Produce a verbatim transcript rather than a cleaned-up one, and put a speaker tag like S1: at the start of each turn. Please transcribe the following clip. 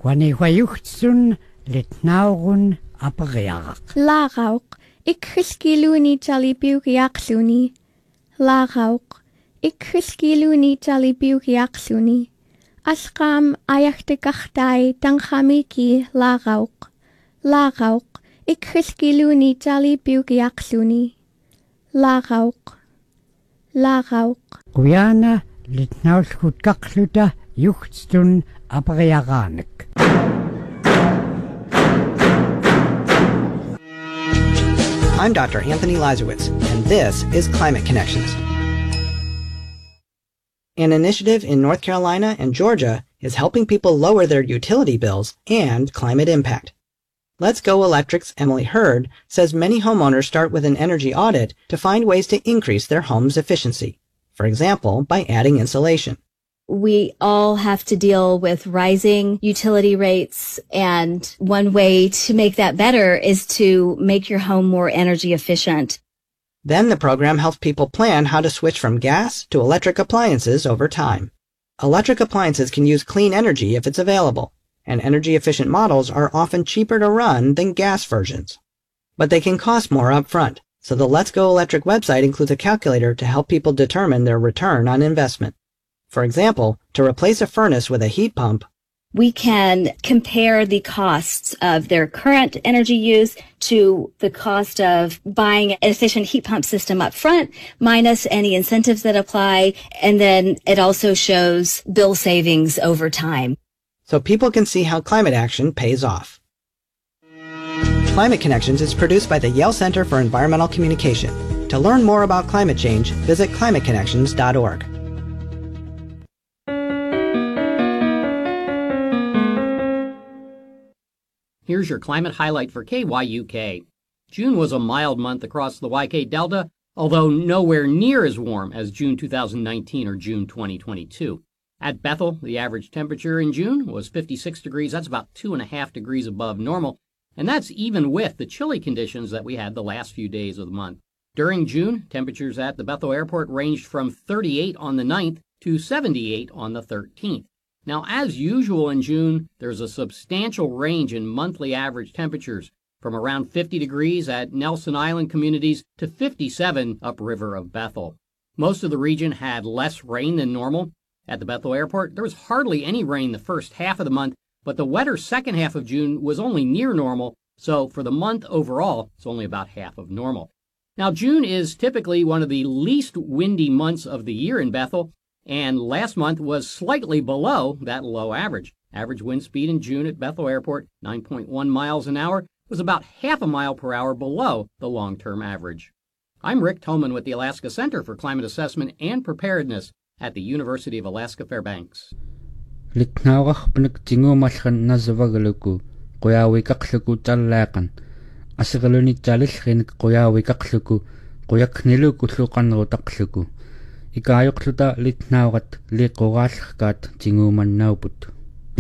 S1: Quanihuayuchtsun litnaurun aperiaraq.
S2: Laarauq ikkhilkiluuni tarlipiugiaqluni. Laarauq ikkhilkiluuni tarlipiugiaqluni. Asqam ayahtiqartai tanqamiki laarauq. Laarauq ikkhilkiluuni tarlipiugiaqluni. Laarauq. Laarauq.
S1: Quyana litnaulkutkaqluta yuhtstun aperiaraanek.
S3: I'm Doctor Anthony Lazarowitz, and this is Climate Connections. An initiative in North Carolina and Georgia is helping people lower their utility bills and climate impact. Let's Go Electric's Emily Hurd says many homeowners start with an energy audit to find ways to increase their home's efficiency. For example, by adding insulation.
S4: We all have to deal with rising utility rates, and one way to make that better is to make your home more energy efficient.
S3: Then the program helps people plan how to switch from gas to electric appliances over time. Electric appliances can use clean energy if it's available, and energy-efficient models are often cheaper to run than gas versions. But they can cost more upfront, so the Let's Go Electric website includes a calculator to help people determine their return on investment. For example, to replace a furnace with a heat pump,
S4: we can compare the costs of their current energy use to the cost of buying an efficient heat pump system up front, minus any incentives that apply, and then it also shows bill savings over time.
S3: So people can see how climate action pays off. Climate Connections is produced by the Yale Center for Environmental Communication. To learn more about climate change, visit climate connections dot org.
S5: Here's your climate highlight for K Y U K. June was a mild month across the Y K Delta, although nowhere near as warm as June two thousand nineteen or June twenty twenty-two. At Bethel, the average temperature in June was fifty-six degrees. That's about two and a half degrees above normal, and that's even with the chilly conditions that we had the last few days of the month. During June, temperatures at the Bethel Airport ranged from thirty-eight on the ninth to seventy-eight on the thirteenth. Now, as usual in June, there's a substantial range in monthly average temperatures, from around fifty degrees at Nelson Island communities to fifty-seven upriver of Bethel. Most of the region had less rain than normal. At the Bethel Airport, there was hardly any rain the first half of the month, but the wetter second half of June was only near normal, so for the month overall, it's only about half of normal. Now, June is typically one of the least windy months of the year in Bethel, and last month was slightly below that low average. Average wind speed in June at Bethel Airport, nine point one miles an hour, was about half a mile per hour below the long-term average. I'm Rick Tolman with the Alaska Center for Climate Assessment and Preparedness at the University of Alaska Fairbanks.
S6: Litnaurarpnik tingumallan nasavagaluku quyawikaqluku tallaaqan asiqalunitsalillrinik quyawikaqluku quyakniluku luqanrutaqluku ikaayuqluta litnaurat liquraallerkaat tinguumannauput.